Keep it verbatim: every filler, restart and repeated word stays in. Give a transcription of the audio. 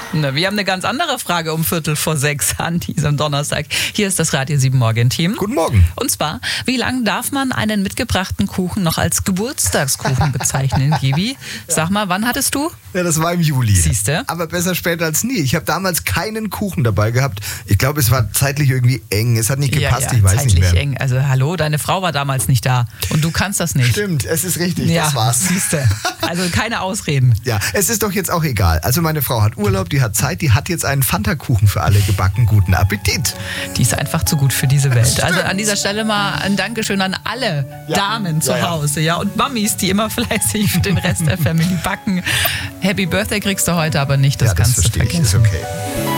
Na, wir haben eine ganz andere Frage um Viertel vor sechs an diesem Donnerstag. Hier ist das Radio sieben Morgen-Team. Guten Morgen. Und zwar, wie lange darf man einen mitgebrachten Kuchen noch als Geburtstagskuchen bezeichnen, Gibi? Sag mal, wann hattest du? Ja, das war im Juli. Siehste? Aber besser später als nie. Ich habe damals keinen Kuchen dabei gehabt. Ich glaube, es war zeitlich irgendwie eng. Es hat nicht gepasst, ja, ja, ich weiß zeitlich nicht mehr. eng. Also hallo, deine Frau war damals nicht da und du kannst das nicht. Stimmt, es ist richtig, Ja, das war's. siehste. Also keine Ausreden. Ja, es ist doch jetzt auch egal. Also meine Frau hat Urlaub, die hat Zeit, die hat jetzt einen Fanta-Kuchen für alle gebacken. Guten Appetit. Die ist einfach zu gut für diese Welt. Also an dieser Stelle mal ein Dankeschön an alle Ja. Damen zu Ja, ja. Hause, ja, und Mamis, die immer fleißig für den Rest der Family backen. Happy Birthday kriegst du heute aber nicht, das Ja, das kannst du verstehe ich, ist vergessen. okay.